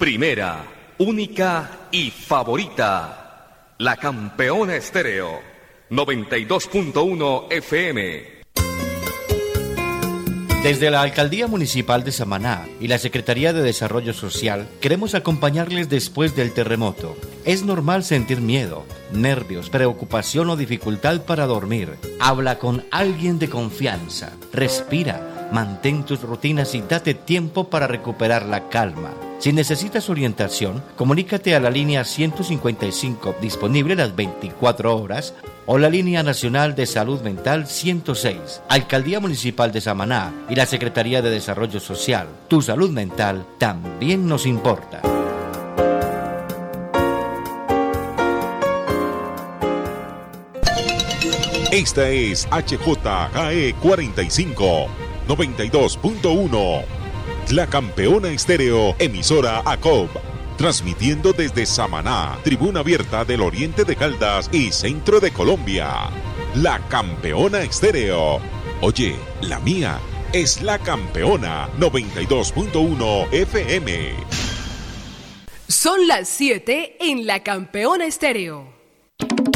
Primera, única y favorita. La Campeona Estéreo, 92.1 FM. Desde la Alcaldía Municipal de Samaná y la Secretaría de Desarrollo Social queremos acompañarles después del terremoto. Es normal sentir miedo, nervios, preocupación o dificultad para dormir. Habla con alguien de confianza, respira, mantén tus rutinas y date tiempo para recuperar la calma. Si necesitas orientación, comunícate a la línea 155 disponible las 24 horas o la línea nacional de salud mental 106. Alcaldía Municipal de Samaná y la Secretaría de Desarrollo Social. Tu salud mental también nos importa. Esta es HJGE 45, 92.1. La Campeona Estéreo, emisora ACOB, transmitiendo desde Samaná, tribuna abierta del oriente de Caldas y centro de Colombia. La Campeona Estéreo. Oye, la mía es La Campeona, 92.1 FM. Son las 7 en La Campeona Estéreo.